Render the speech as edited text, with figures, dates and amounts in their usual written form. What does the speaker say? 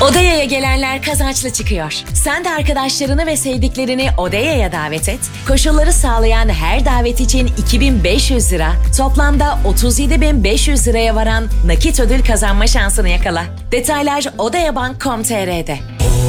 Odeya'ya gelenler kazançlı çıkıyor. Sen de arkadaşlarını ve sevdiklerini Odeya'ya davet et. Koşulları sağlayan her davet için 2.500 lira, toplamda 37.500 liraya varan nakit ödül kazanma şansını yakala. Detaylar odeyabank.com.tr'de.